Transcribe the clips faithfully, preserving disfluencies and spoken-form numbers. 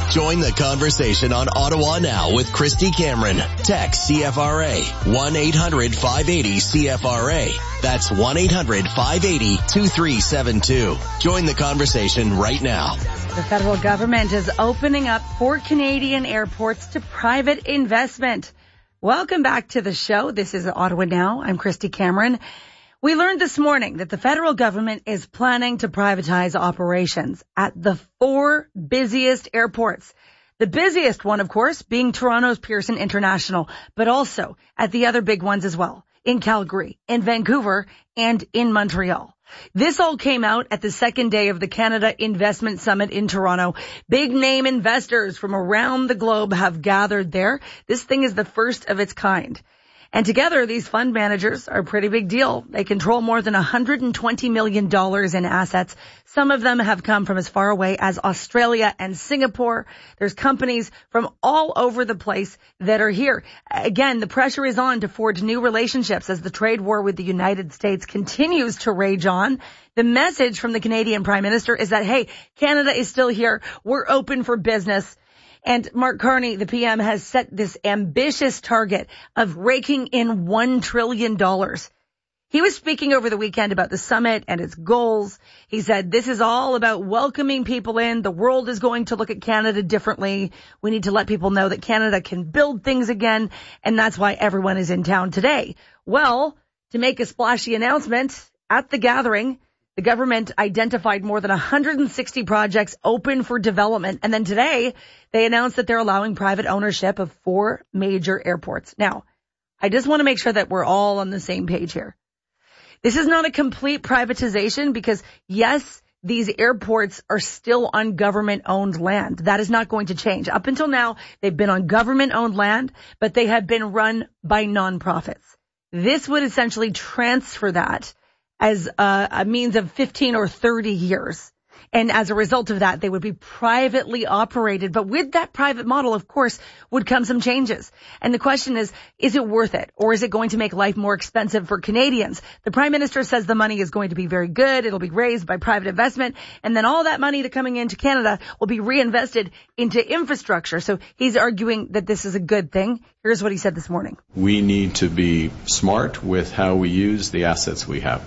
Join the conversation on Ottawa Now with Christy Cameron. Text C F R A one eight hundred five eighty C F R A. That's one eight hundred five eighty two three seven two. Join the conversation right now. The federal government is opening up four Canadian airports to private investment. Welcome back to the show. This is Ottawa Now. I'm Christy Cameron. We learned this morning that the federal government is planning to privatize operations at the four busiest airports. The busiest one, of course, being Toronto's Pearson International, but also at the other big ones as well, in Calgary, in Vancouver, and in Montreal. This all came out at the second day of the Canada Investment Summit in Toronto. Big name investors from around the globe have gathered there. This thing is the first of its kind. And together, these fund managers are a pretty big deal. They control more than one hundred twenty million dollars in assets. Some of them have come from as far away as Australia and Singapore. There's companies from all over the place that are here. Again, the pressure is on to forge new relationships as the trade war with the United States continues to rage on. The message from the Canadian Prime Minister is that, hey, Canada is still here. We're open for business. And Mark Carney, the P M, has set this ambitious target of raking in one trillion dollars. He was speaking over the weekend about the summit and its goals. He said, this is all about welcoming people in. The world is going to look at Canada differently. We need to let people know that Canada can build things again. And that's why everyone is in town today. Well, to make a splashy announcement at the gathering, the government identified more than one hundred sixty projects open for development. And then today, they announced that they're allowing private ownership of four major airports. Now, I just want to make sure that we're all on the same page here. This is not a complete privatization because, yes, these airports are still on government-owned land. That is not going to change. Up until now, they've been on government-owned land, but they have been run by nonprofits. This would essentially transfer that as a, a means of fifteen or thirty years. And as a result of that, they would be privately operated. But with that private model, of course, would come some changes. And the question is, is it worth it? Or is it going to make life more expensive for Canadians? The Prime Minister says the money is going to be very good. It'll be raised by private investment. And then all that money coming into Canada will be reinvested into infrastructure. So he's arguing that this is a good thing. Here's what he said this morning. We need to be smart with how we use the assets we have.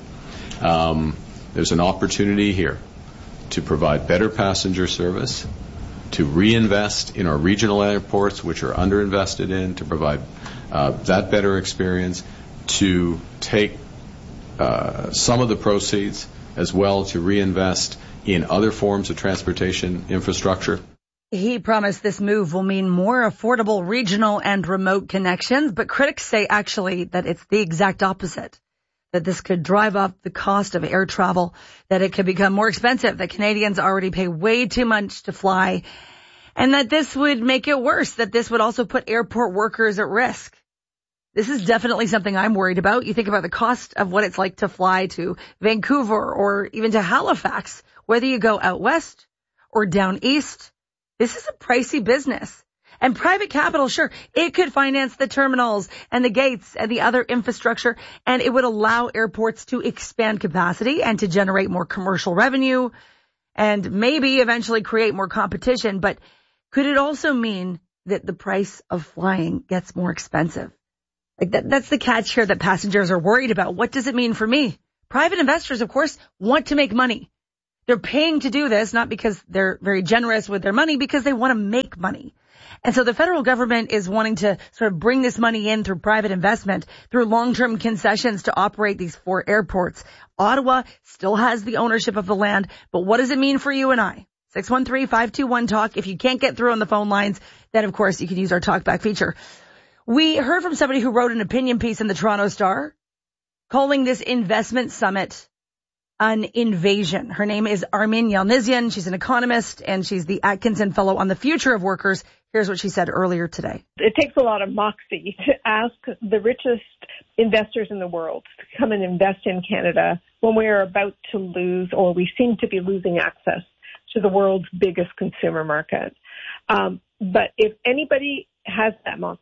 Um, there's an opportunity here to provide better passenger service, to reinvest in our regional airports, which are underinvested in, to provide uh, that better experience, to take uh, some of the proceeds as well to reinvest in other forms of transportation infrastructure. He promised this move will mean more affordable regional and remote connections, but critics say actually that it's the exact opposite. That this could drive up the cost of air travel, that it could become more expensive, that Canadians already pay way too much to fly, and that this would make it worse, that this would also put airport workers at risk. This is definitely something I'm worried about. You think about the cost of what it's like to fly to Vancouver or even to Halifax, whether you go out west or down east. This is a pricey business. And private capital, sure, it could finance the terminals and the gates and the other infrastructure, and it would allow airports to expand capacity and to generate more commercial revenue and maybe eventually create more competition. But could it also mean that the price of flying gets more expensive? Like that, that's the catch here that passengers are worried about. What does it mean for me? Private investors, of course, want to make money. They're paying to do this, not because they're very generous with their money, because they want to make money. And so the federal government is wanting to sort of bring this money in through private investment, through long-term concessions to operate these four airports. Ottawa still has the ownership of the land, but what does it mean for you and I? six one three, five two one, talk. If you can't get through on the phone lines, then of course you can use our talkback feature. We heard from somebody who wrote an opinion piece in the Toronto Star calling this investment summit an invasion. Her name is Armin Yalnizyan. She's an economist, and she's the Atkinson Fellow on the Future of Workers. Here's what she said earlier today. It takes a lot of moxie to ask the richest investors in the world to come and invest in Canada when we are about to lose, or we seem to be losing access to the world's biggest consumer market. Um, but if anybody has that moxie,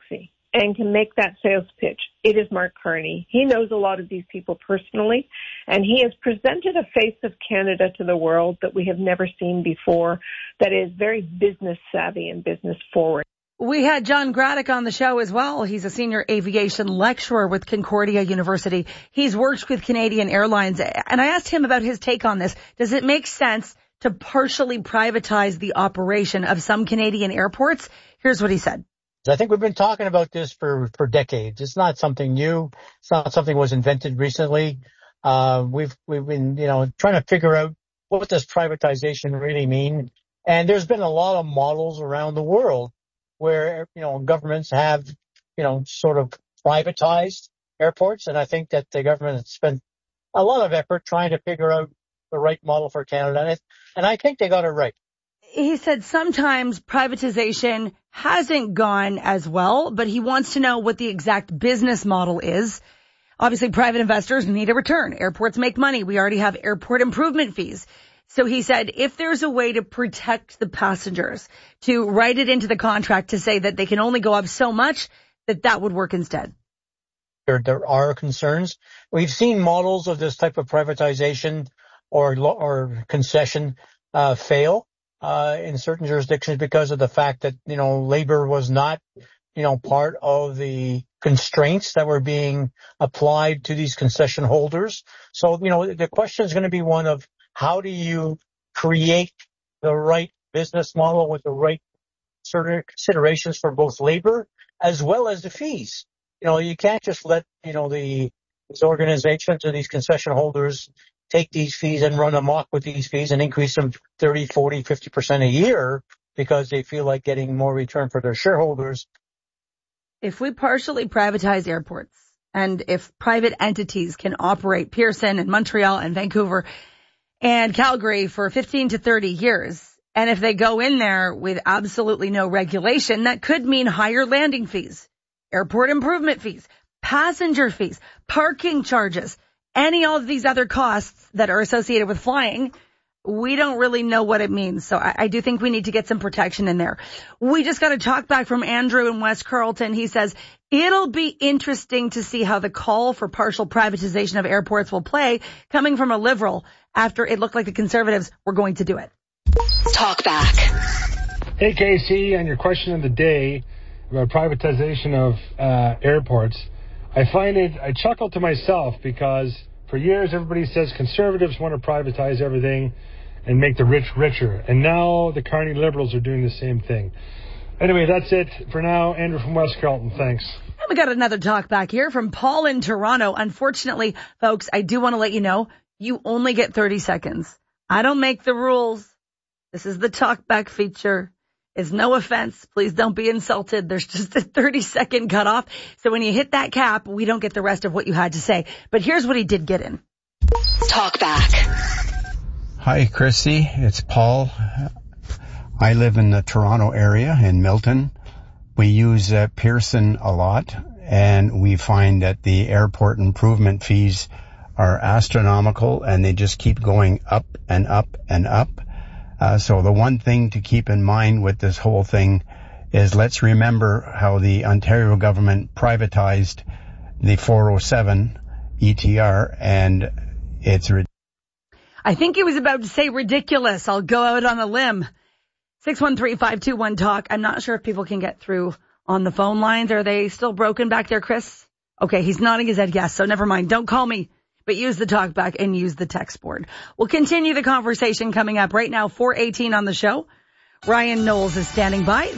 and can make that sales pitch, it is Mark Carney. He knows a lot of these people personally, and he has presented a face of Canada to the world that we have never seen before, that is very business savvy and business forward. We had John Graddick on the show as well. He's a senior aviation lecturer with Concordia University. He's worked with Canadian Airlines, and I asked him about his take on this. Does it make sense to partially privatize the operation of some Canadian airports? Here's what he said. I think we've been talking about this for, for decades. It's not something new. It's not something that was invented recently. Uh, we've, we've been, you know, trying to figure out what does privatization really mean. And there's been a lot of models around the world where, you know, governments have, you know, sort of privatized airports. And I think that the government has spent a lot of effort trying to figure out the right model for Canada. And, it, and I think they got it right. He said sometimes privatization hasn't gone as well, but he wants to know what the exact business model is. Obviously, private investors need a return. Airports make money. We already have airport improvement fees. So he said if there's a way to protect the passengers, to write it into the contract to say that they can only go up so much, that that would work instead. There, there are concerns. We've seen models of this type of privatization or or concession uh, fail. Uh, in certain jurisdictions because of the fact that, you know, labor was not, you know, part of the constraints that were being applied to these concession holders. So, you know, the question is going to be one of how do you create the right business model with the right certain considerations for both labor as well as the fees. You know, you can't just let, you know, the, these organizations or these concession holders take these fees and run amok with these fees and increase them thirty, forty, fifty percent a year because they feel like getting more return for their shareholders. If we partially privatize airports and if private entities can operate Pearson and Montreal and Vancouver and Calgary for fifteen to thirty years, and if they go in there with absolutely no regulation, that could mean higher landing fees, airport improvement fees, passenger fees, parking charges, any of these other costs that are associated with flying. We don't really know what it means. So I, I do think we need to get some protection in there. We just got a talk back from Andrew in West Carleton. He says it'll be interesting to see how the call for partial privatization of airports will play coming from a Liberal after it looked like the Conservatives were going to do it. Talk back. Hey, K C, on your question of the day about privatization of uh, airports, I find it, I chuckle to myself because for years everybody says Conservatives want to privatize everything and make the rich richer. And now the Carney Liberals are doing the same thing. Anyway, that's it for now. Andrew from West Carleton, thanks. And we got another talk back here from Paul in Toronto. Unfortunately, folks, I do want to let you know, you only get thirty seconds. I don't make the rules. This is the talk back feature. It's no offense. Please don't be insulted. There's just a thirty second cutoff. So when you hit that cap, we don't get the rest of what you had to say. But here's what he did get in. Talk back. Hi, Christy. It's Paul. I live in the Toronto area in Milton. We use uh, Pearson a lot, and we find that the airport improvement fees are astronomical, and they just keep going up and up and up. Uh, so the one thing to keep in mind with this whole thing is let's remember how the Ontario government privatized the four oh seven E T R, and it's ridiculous. I think he was about to say ridiculous. I'll go out on a limb. six one three, five two one, talk. I'm not sure if people can get through on the phone lines. Are they still broken back there, Chris? Okay, he's nodding his head yes, so never mind. Don't call me. But use the talk back and use the text board. We'll continue the conversation coming up right now, four eighteen on the show. Ryan Knowles is standing by.